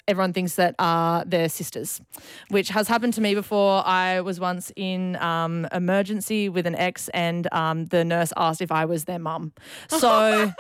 everyone thinks that they're sisters, which has happened to me before. I was once in emergency with an ex, and the nurse asked if I was their mum. So,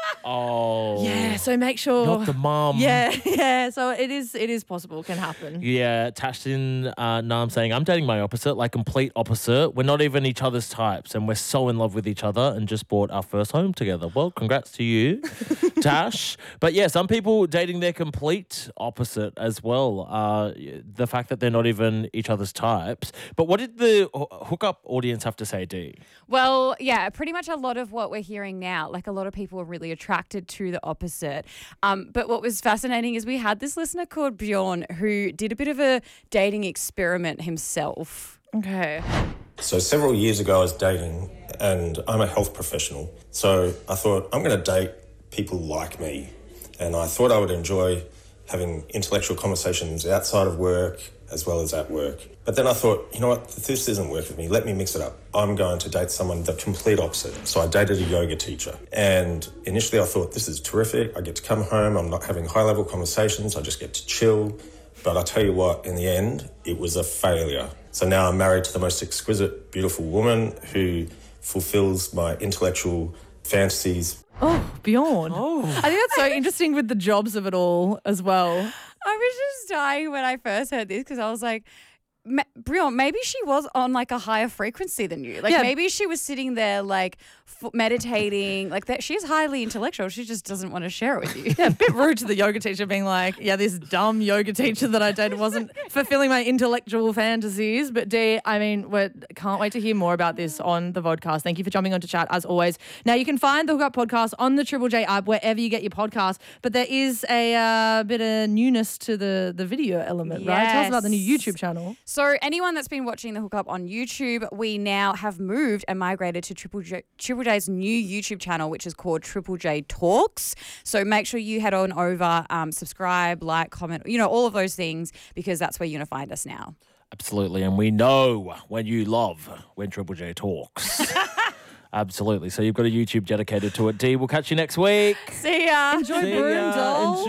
so make sure. Not the mum. Yeah. So it is possible, can happen. Yeah, Tashin Nam saying, I'm dating my opposite, like complete opposite. We're not even each other's types, and we're so in love with each other and just bought our first home together. Well, congrats to you, Tash. But yeah, some people dating their complete opposite as well. The fact that they're not even each other's types. But what did the hookup audience have to say, Dee? Well, yeah, pretty much a lot of what we're hearing now, like a lot of people are really attracted to the opposite. But what was fascinating is we had this listener called Bjorn who did a bit of a dating experiment himself. Okay. So several years ago I was dating, and I'm a health professional. So I thought, I'm going to date people like me. And I thought I would enjoy having intellectual conversations outside of work as well as at work. But then I thought, you know what, this doesn't work with me. Let me mix it up. I'm going to date someone the complete opposite. So I dated a yoga teacher. And initially I thought, this is terrific. I get to come home. I'm not having high-level conversations. I just get to chill. But I tell you what, in the end, it was a failure. So now I'm married to the most exquisite, beautiful woman who fulfills my intellectual fantasies. Oh, Bjorn. I think that's so interesting with the jobs of it all as well. I was just dying when I first heard this because I was like, Bjorn, maybe she was on like a higher frequency than you. Like maybe she was sitting there like meditating, like that. She's highly intellectual. She just doesn't want to share it with you. Yeah, a bit rude to the yoga teacher being like, yeah, this dumb yoga teacher that I dated wasn't fulfilling my intellectual fantasies. But Dee, I mean, we can't wait to hear more about this on the vodcast. Thank you for jumping on to chat as always. Now you can find the Hookup Podcast on the Triple J app wherever you get your podcast. But there is a bit of newness to the video element, right? Tell us about the new YouTube channel. So anyone that's been watching the Hookup on YouTube, we now have moved and migrated to Triple J's new YouTube channel, which is called Triple J Talks. So make sure you head on over, subscribe, like, comment, all of those things, because that's where you're going to find us now. Absolutely. And we know when you love when Triple J talks. Absolutely. So you've got a YouTube dedicated to it. Dee, we'll catch you next week. See ya. Enjoy Broomdale.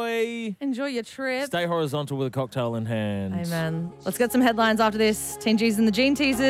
Enjoy your trip. Stay horizontal with a cocktail in hand. Amen. Let's get some headlines after this. Teen G's and the Gene Teasers.